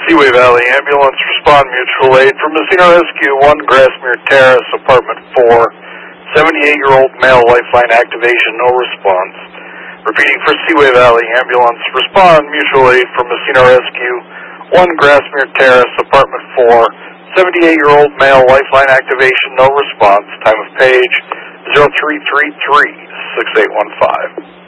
Seaway Valley Ambulance, respond mutual aid from Messina Rescue 1 Grassmere Terrace, apartment 4. 78-year-old male, lifeline activation, no response. Repeating for Seaway Valley Ambulance, respond mutual aid from Messina Rescue 1 Grassmere Terrace, apartment 4. 78-year-old male, lifeline activation, no response. Time of page 0333-6815.